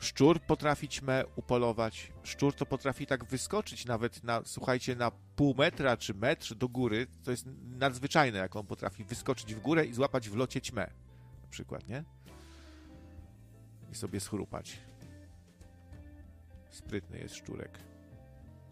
Szczur potrafi ćmę upolować. Szczur to potrafi tak wyskoczyć nawet słuchajcie, na pół metra czy metr do góry. To jest nadzwyczajne, jak on potrafi wyskoczyć w górę i złapać w locie ćmę. Na przykład, nie? I sobie schrupać. Sprytny jest szczurek.